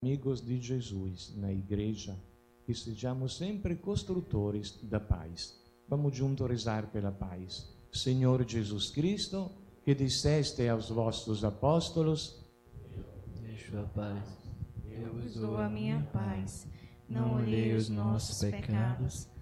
Amigos de Jesus na igreja, que sejamos sempre costrutores da paz. Vamos juntos rezar pela paz. Senhor Jesus Cristo, que disseste aos vossos apóstolos: Deixo a paz, eu vos dou a minha paz. Não olhei os nossos pecados,